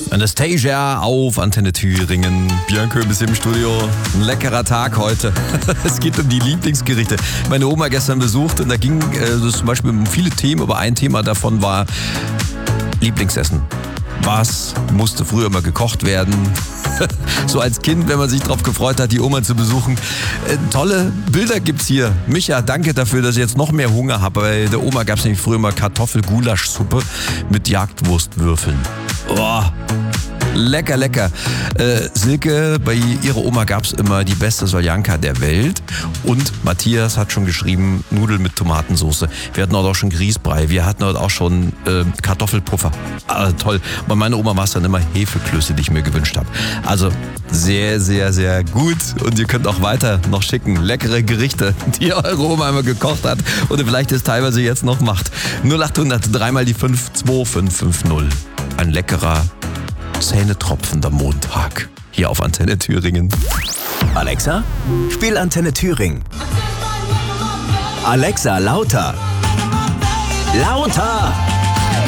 Anastasia auf Antenne Thüringen. Bianca ist im Studio. Ein leckerer Tag heute. Es geht um die Lieblingsgerichte. Meine Oma gestern besucht und da ging es zum Beispiel um viele Themen, aber ein Thema davon war Lieblingsessen. Was musste früher mal gekocht werden? So als Kind, wenn man sich darauf gefreut hat, die Oma zu besuchen. Tolle Bilder gibt's hier. Micha, danke dafür, dass ich jetzt noch mehr Hunger habe. Bei der Oma gab's nämlich früher mal Kartoffel-Gulasch-Suppe mit Jagdwurstwürfeln. Oh, lecker, lecker. Silke, bei ihrer Oma gab's immer die beste Soljanka der Welt. Und Matthias hat schon geschrieben, Nudeln mit Tomatensauce. Wir hatten auch schon Grießbrei. Wir hatten auch schon Kartoffelpuffer. Toll. Bei meiner Oma war es dann immer Hefeklöße, die ich mir gewünscht habe. Also sehr, sehr, sehr gut. Und ihr könnt auch weiter noch schicken. Leckere Gerichte, die eure Oma einmal gekocht hat oder vielleicht es teilweise jetzt noch macht. 0800 3 mal die 5 2550. Ein leckerer, zähnetropfender Montag. Hier auf Antenne Thüringen. Alexa, spiel Antenne Thüringen. Alexa, lauter. Lauter!